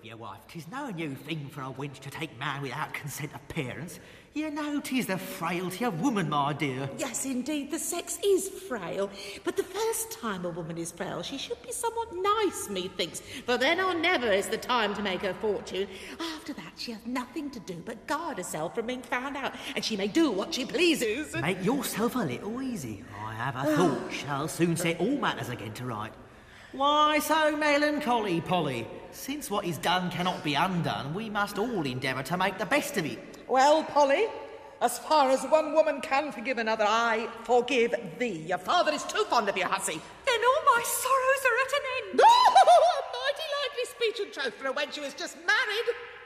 with your wife. 'Tis no new thing for a wench to take man without consent of parents. You know 'tis the frailty of woman, my dear. Yes, indeed, the sex is frail. But the first time a woman is frail, she should be somewhat nice, methinks. For then or never is the time to make her fortune. After that, she has nothing to do but guard herself from being found out, and she may do what she pleases. Make yourself a little easy. I have a thought shall soon set all matters again to right. Why so melancholy, Polly? Since what is done cannot be undone, we must all endeavour to make the best of it. Well, Polly, as far as one woman can forgive another, I forgive thee. Your father is too fond of you, hussy. Then all my sorrows are at an end. Oh, a mighty likely speech and troth for a wench who is just married.